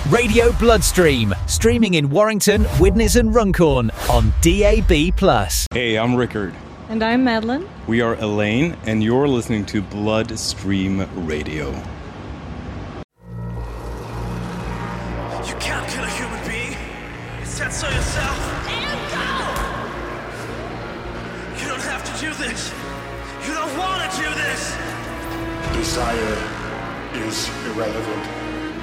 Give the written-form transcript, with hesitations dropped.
Radio Bloodstream, streaming in Warrington, Widnes and Runcorn on DAB+. Hey, I'm Rickard. And I'm Madeline. We are Elaine, and you're listening to Bloodstream Radio. You can't kill a human being. You said so yourself. And go! You don't have to do this. You don't want to do this. Desire is irrelevant.